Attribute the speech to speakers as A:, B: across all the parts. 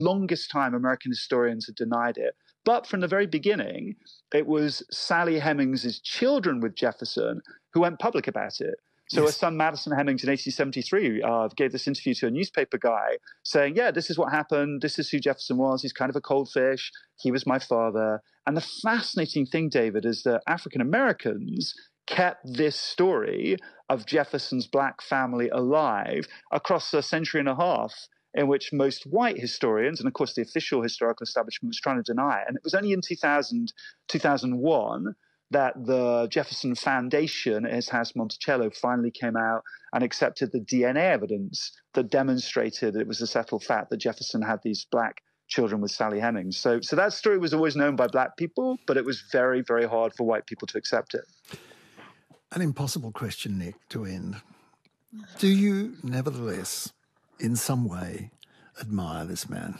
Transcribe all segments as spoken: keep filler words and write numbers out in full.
A: longest time, American historians had denied it. But from the very beginning, it was Sally Hemings' children with Jefferson who went public about it. So yes. Her son, Madison Hemings, in eighteen seventy-three, uh, gave this interview to a newspaper guy saying, yeah, this is what happened. This is who Jefferson was. He's kind of a cold fish. He was my father. And the fascinating thing, David, is that African Americans kept this story of Jefferson's black family alive across a century and a half, in which most white historians, and of course the official historical establishment, was trying to deny it. And it was only in two thousand, two thousand one that the Jefferson Foundation at his house Monticello finally came out and accepted the D N A evidence that demonstrated it was a settled fact that Jefferson had these black children with Sally Hemings. So, so that story was always known by black people, but it was very, very hard for white people to accept it.
B: An impossible question, Nick, to end. Do you, nevertheless, in some way, admire this man?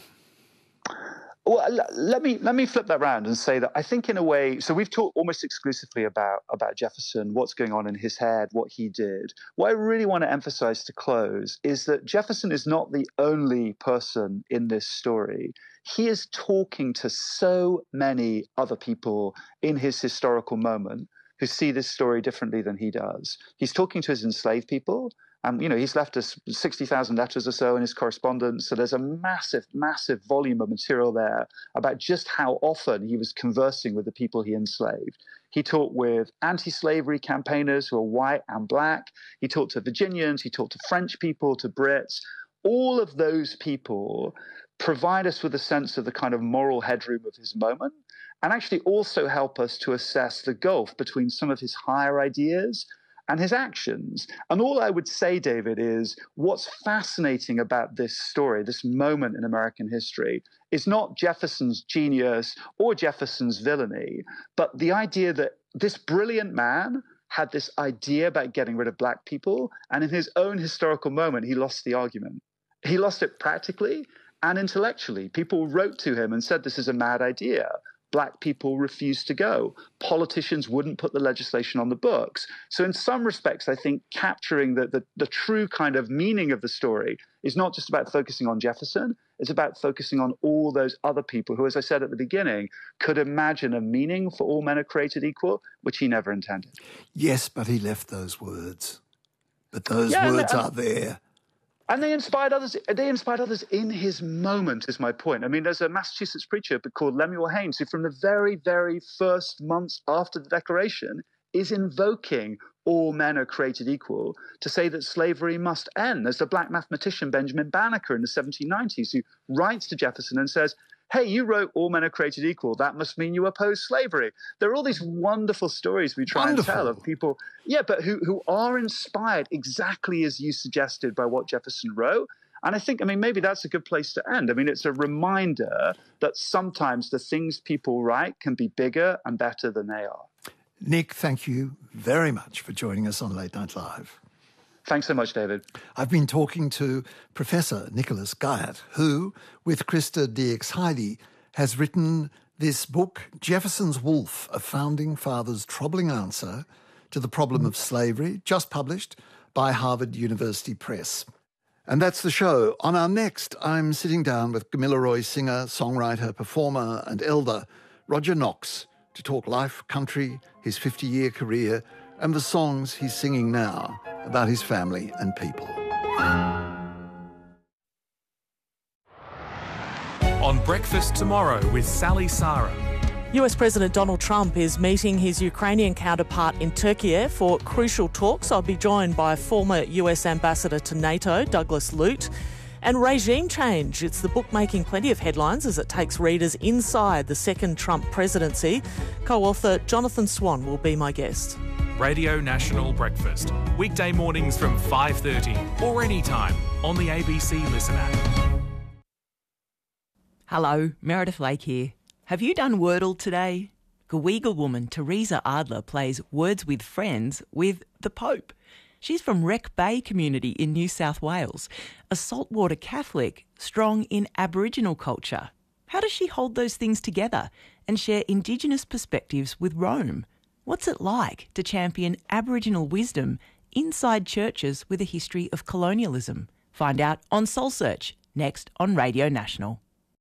A: Well, let me let me flip that around and say that I think in a way, so we've talked almost exclusively about, about Jefferson, what's going on in his head, what he did. What I really want to emphasize to close is that Jefferson is not the only person in this story. He is talking to so many other people in his historical moment who see this story differently than he does. He's talking to his enslaved people. Um, you know, he's left us sixty thousand letters or so in his correspondence. So there's a massive, massive volume of material there about just how often he was conversing with the people he enslaved. He talked with anti-slavery campaigners who are white and black. He talked to Virginians. He talked to French people, to Brits. All of those people provide us with a sense of the kind of moral headroom of his moment, and actually also help us to assess the gulf between some of his higher ideas and his actions. And all I would say, David, is what's fascinating about this story, this moment in American history, is not Jefferson's genius or Jefferson's villainy, but the idea that this brilliant man had this idea about getting rid of black people, and in his own historical moment, he lost the argument. He lost it practically and intellectually. People wrote to him and said, this is a mad idea. Black people refused to go. Politicians wouldn't put the legislation on the books. So in some respects, I think capturing the, the, the true kind of meaning of the story is not just about focusing on Jefferson, it's about focusing on all those other people who, as I said at the beginning, could imagine a meaning for all men are created equal, which he never intended.
B: Yes, but he left those words. But those
A: yeah,
B: words
A: and,
B: are there.
A: And they inspired others. They inspired others in his moment, is my point. I mean, there's a Massachusetts preacher called Lemuel Haynes who, from the very, very first months after the Declaration, is invoking all men are created equal to say that slavery must end. There's a black mathematician, Benjamin Banneker, in the seventeen nineties, who writes to Jefferson and says, hey, you wrote all men are created equal. That must mean you oppose slavery. There are all these wonderful stories we try
B: wonderful.
A: and tell of people, yeah, but who, who are inspired exactly as you suggested by what Jefferson wrote. And I think, I mean, maybe that's a good place to end. I mean, it's a reminder that sometimes the things people write can be bigger and better than they are.
B: Nick, thank you very much for joining us on Late Night Live.
A: Thanks so much, David.
B: I've been talking to Professor Nicholas Guyot, who, with Krista Diex-Heide, has written this book, Jefferson's Wolf, A Founding Father's Troubling Answer to the Problem of Slavery, just published by Harvard University Press. And that's the show. On our next, I'm sitting down with Gamilaroi singer, songwriter, performer and elder Roger Knox to talk life, country, his fifty-year career, and the songs he's singing now about his family and people.
C: On Breakfast Tomorrow with Sally Sara.
D: U S President Donald Trump is meeting his Ukrainian counterpart in Turkey for crucial talks. I'll be joined by former U S Ambassador to NATO, Douglas Lute. And regime change. It's the book making plenty of headlines as it takes readers inside the second Trump presidency. Co-author Jonathan Swan will be my guest.
C: Radio National Breakfast. Weekday mornings from five thirty or anytime on the A B C Listen app.
E: Hello, Meredith Lake here. Have you done Wordle today? Gaweaga woman Teresa Adler plays Words with Friends with the Pope. She's from Wreck Bay community in New South Wales, a saltwater Catholic, strong in Aboriginal culture. How does she hold those things together and share Indigenous perspectives with Rome? What's it like to champion Aboriginal wisdom inside churches with a history of colonialism? Find out on Soul Search, next on Radio National.